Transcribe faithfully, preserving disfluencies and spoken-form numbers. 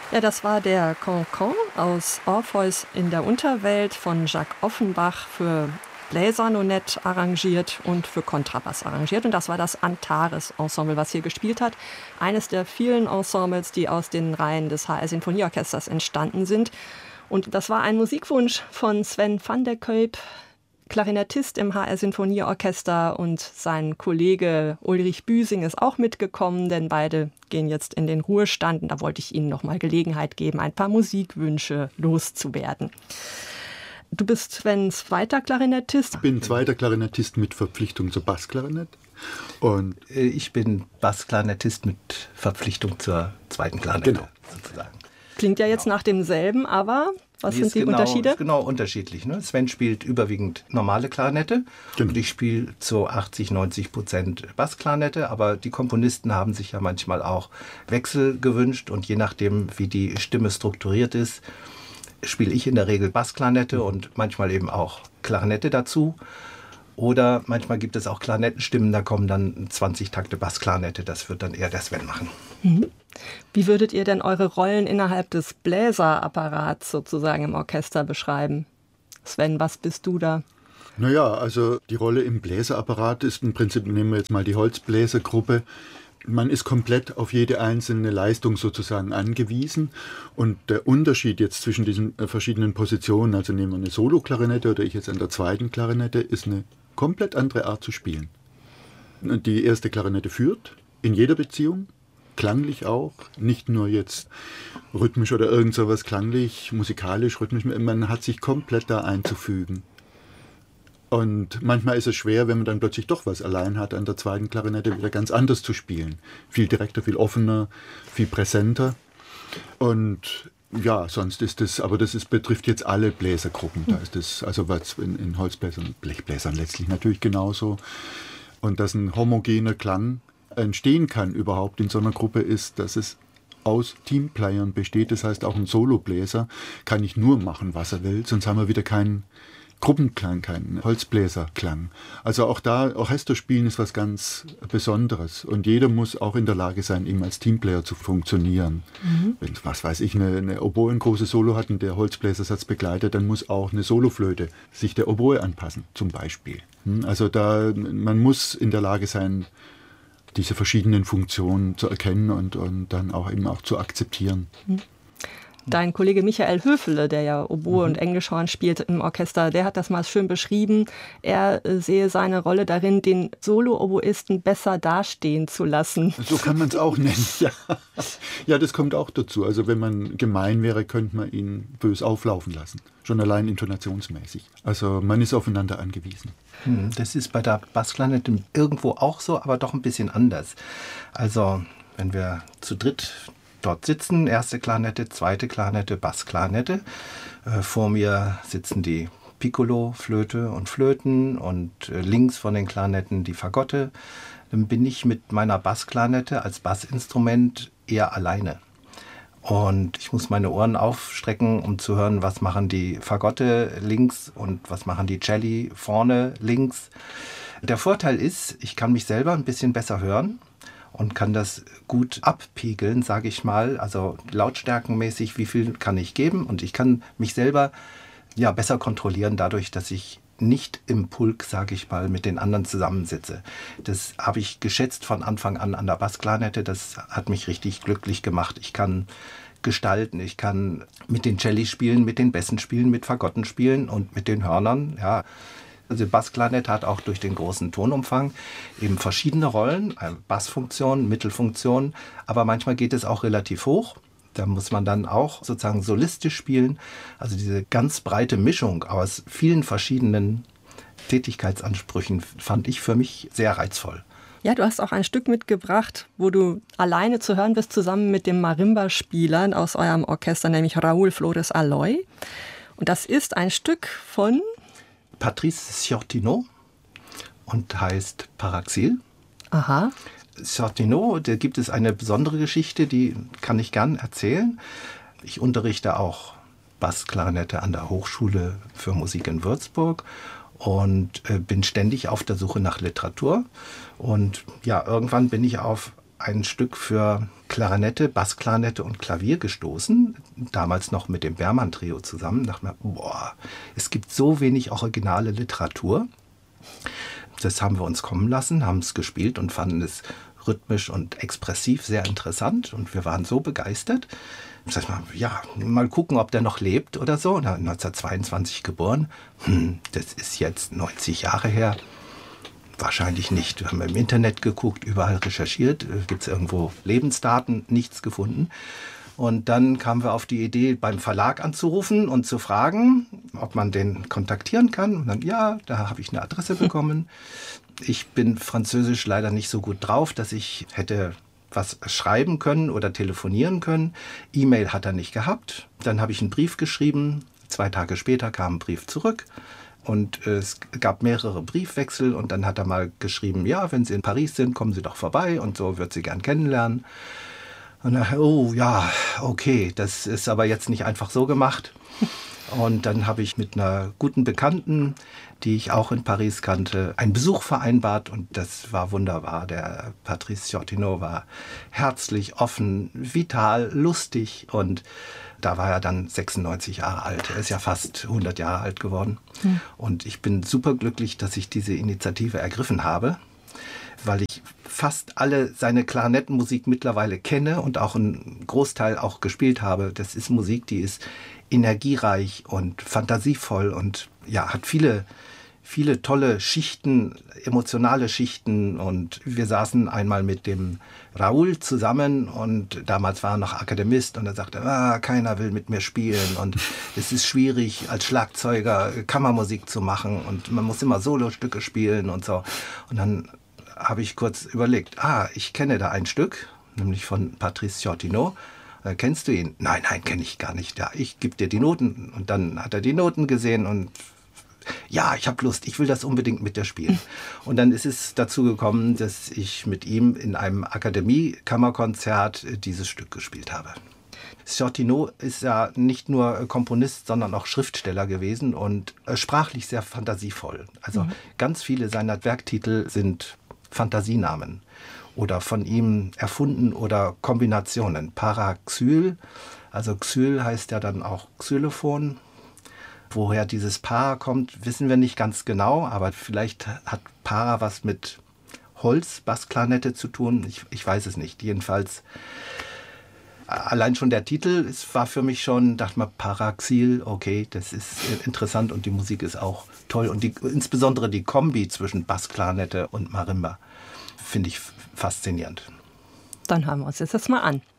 Ja, das war der Cancan aus Orpheus in der Unterwelt von Jacques Offenbach, für Bläsernonett arrangiert und für Kontrabass arrangiert. Und das war das Antares-Ensemble, was hier gespielt hat. Eines der vielen Ensembles, die aus den Reihen des H R Sinfonieorchesters entstanden sind. Und das war ein Musikwunsch von Sven van der Kuyp, Klarinettist im H R Sinfonieorchester, und sein Kollege Ulrich Büsing ist auch mitgekommen, denn beide gehen jetzt in den Ruhestand. Und da wollte ich Ihnen noch mal Gelegenheit geben, ein paar Musikwünsche loszuwerden. Du bist Sven zweiter Klarinettist. Ich bin zweiter Klarinettist mit Verpflichtung zur Bassklarinett. Und ich bin Bassklarinettist mit Verpflichtung zur zweiten Klarinette, genau, sozusagen. Klingt ja jetzt nach demselben, aber was Die sind die genau, Unterschiede? Ist genau unterschiedlich. Ne? Sven spielt überwiegend normale Klarinette, genau, und ich spiele zu achtzig, neunzig Prozent Bassklarinette, aber die Komponisten haben sich ja manchmal auch Wechsel gewünscht, und je nachdem, wie die Stimme strukturiert ist, spiele ich in der Regel Bassklarinette und manchmal eben auch Klarinette dazu. Oder manchmal gibt es auch Klarinettenstimmen, da kommen dann zwanzig Takte Bassklarinette, das wird dann eher der Sven machen. Mhm. Wie würdet ihr denn eure Rollen innerhalb des Bläserapparats sozusagen im Orchester beschreiben? Sven, was bist du da? Naja, also die Rolle im Bläserapparat ist im Prinzip, nehmen wir jetzt mal die Holzbläsergruppe, man ist komplett auf jede einzelne Leistung sozusagen angewiesen, und der Unterschied jetzt zwischen diesen verschiedenen Positionen, also nehmen wir eine Solo-Klarinette oder ich jetzt an der zweiten Klarinette, ist eine komplett andere Art zu spielen. Die erste Klarinette führt in jeder Beziehung, klanglich auch, nicht nur jetzt rhythmisch oder irgend sowas klanglich, musikalisch, rhythmisch, man hat sich komplett da einzufügen. Und manchmal ist es schwer, wenn man dann plötzlich doch was allein hat, an der zweiten Klarinette wieder ganz anders zu spielen. Viel direkter, viel offener, viel präsenter. Und ja, sonst ist das, aber das ist, betrifft jetzt alle Bläsergruppen. Da ist das, also was in, in Holzbläsern und Blechbläsern letztlich natürlich genauso. Und dass ein homogener Klang entstehen kann überhaupt in so einer Gruppe, ist, dass es aus Teamplayern besteht. Das heißt, auch ein Solobläser kann nicht nur machen, was er will, sonst haben wir wieder keinen Gruppenklang, keinen Holzbläserklang. Also auch da, Orchesterspielen ist was ganz Besonderes. Und jeder muss auch in der Lage sein, eben als Teamplayer zu funktionieren. Mhm. Wenn, was weiß ich, eine, eine Oboe ein großes Solo hat und der Holzbläsersatz begleitet, dann muss auch eine Soloflöte sich der Oboe anpassen, zum Beispiel. Also da, man muss in der Lage sein, diese verschiedenen Funktionen zu erkennen und, und dann auch eben auch zu akzeptieren. Mhm. Dein Kollege Michael Höfele, der ja Oboe mhm. und Englischhorn spielt im Orchester, der hat das mal schön beschrieben. Er äh, sehe seine Rolle darin, den Solo-Oboisten besser dastehen zu lassen. So kann man es auch nennen, ja. Ja, das kommt auch dazu. Also wenn man gemein wäre, könnte man ihn bös auflaufen lassen. Schon allein intonationsmäßig. Also man ist aufeinander angewiesen. Hm, das ist bei der Bassklarinette irgendwo auch so, aber doch ein bisschen anders. Also wenn wir zu dritt dort sitzen, erste Klarinette, zweite Klarinette, Bassklarinette. Äh, vor mir sitzen die Piccolo, Flöte und Flöten, und äh, links von den Klarinetten die Fagotte. Dann bin ich mit meiner Bassklarinette als Bassinstrument eher alleine. Und ich muss meine Ohren aufstrecken, um zu hören, was machen die Fagotte links und was machen die Celli vorne links. Der Vorteil ist, ich kann mich selber ein bisschen besser hören und kann das gut abpegeln, sage ich mal, also lautstärkenmäßig, wie viel kann ich geben, und ich kann mich selber ja besser kontrollieren dadurch, dass ich nicht im Pulk, sage ich mal, mit den anderen zusammensitze. Das habe ich geschätzt von Anfang an an der Bassklarinette, das hat mich richtig glücklich gemacht. Ich kann gestalten, ich kann mit den Celli spielen, mit den Bässen spielen, mit Fagotten spielen und mit den Hörnern, ja. Also Bassklarinette hat auch durch den großen Tonumfang eben verschiedene Rollen, Bassfunktion, Mittelfunktion, aber manchmal geht es auch relativ hoch. Da muss man dann auch sozusagen solistisch spielen. Also diese ganz breite Mischung aus vielen verschiedenen Tätigkeitsansprüchen fand ich für mich sehr reizvoll. Ja, du hast auch ein Stück mitgebracht, wo du alleine zu hören bist, zusammen mit dem Marimba-Spieler aus eurem Orchester, nämlich Raúl Flores Aloy. Und das ist ein Stück von Patrice Ciortino und heißt Paraxil. Aha. Ciortino, da gibt es eine besondere Geschichte, die kann ich gern erzählen. Ich unterrichte auch Bassklarinette an der Hochschule für Musik in Würzburg und äh, bin ständig auf der Suche nach Literatur. Und ja, irgendwann bin ich auf ein Stück für Klarinette, Bassklarinette und Klavier gestoßen, damals noch mit dem Berman-Trio zusammen. Da dachte mir, boah, es gibt so wenig originale Literatur. Das haben wir uns kommen lassen, haben es gespielt und fanden es rhythmisch und expressiv sehr interessant. Und wir waren so begeistert. Sag mal, ja, mal gucken, ob der noch lebt oder so. neunzehnhundertzweiundzwanzig geboren. Hm, das ist jetzt neunzig Jahre her. Wahrscheinlich nicht. Wir haben im Internet geguckt, überall recherchiert. Gibt es irgendwo Lebensdaten? Nichts gefunden. Und dann kamen wir auf die Idee, beim Verlag anzurufen und zu fragen, ob man den kontaktieren kann. Und dann, ja, da habe ich eine Adresse bekommen. Ich bin französisch leider nicht so gut drauf, dass ich hätte was schreiben können oder telefonieren können. E-Mail hat er nicht gehabt. Dann habe ich einen Brief geschrieben. Zwei Tage später kam ein Brief zurück. Und es gab mehrere Briefwechsel und dann hat er mal geschrieben, ja, wenn Sie in Paris sind, kommen Sie doch vorbei und so, wird Sie gern kennenlernen. Und dann, oh ja, okay, das ist aber jetzt nicht einfach so gemacht. Und dann habe ich mit einer guten Bekannten, die ich auch in Paris kannte, einen Besuch vereinbart und das war wunderbar. Der Patrice Sortino war herzlich, offen, vital, lustig und da war er dann sechsundneunzig Jahre alt. Er ist ja fast hundert Jahre alt geworden. Hm. Und ich bin superglücklich, dass ich diese Initiative ergriffen habe, weil ich fast alle seine Klarinettenmusik mittlerweile kenne und auch einen Großteil auch gespielt habe. Das ist Musik, die ist energiereich und fantasievoll und ja, hat viele, viele tolle Schichten, emotionale Schichten. Und wir saßen einmal mit dem Raoul zusammen und damals war er noch Akademist und er sagte, ah, keiner will mit mir spielen und es ist schwierig als Schlagzeuger Kammermusik zu machen und man muss immer Solostücke spielen und so. Und dann habe ich kurz überlegt, ah, ich kenne da ein Stück, nämlich von Patrice Sortino. Äh, kennst du ihn? Nein, nein, kenne ich gar nicht. Ja, ich gebe dir die Noten. Und dann hat er die Noten gesehen und ja, ich habe Lust, ich will das unbedingt mit dir spielen. Und dann ist es dazu gekommen, dass ich mit ihm in einem Akademie-Kammerkonzert dieses Stück gespielt habe. Sortino ist ja nicht nur Komponist, sondern auch Schriftsteller gewesen und sprachlich sehr fantasievoll. Also mhm. ganz viele seiner Werktitel sind Fantasienamen oder von ihm erfunden oder Kombinationen. Paraxyl, also Xyl heißt ja dann auch Xylophon. Woher dieses Para kommt, wissen wir nicht ganz genau, aber vielleicht hat Para was mit Holz, Bassklarinette zu tun. Ich, ich weiß es nicht. Jedenfalls, allein schon der Titel, es war für mich schon, dachte man, Paraxyl, okay, das ist interessant und die Musik ist auch toll. Und die, insbesondere die Kombi zwischen Bassklarinette und Marimba finde ich faszinierend. Dann hören wir uns jetzt das mal an.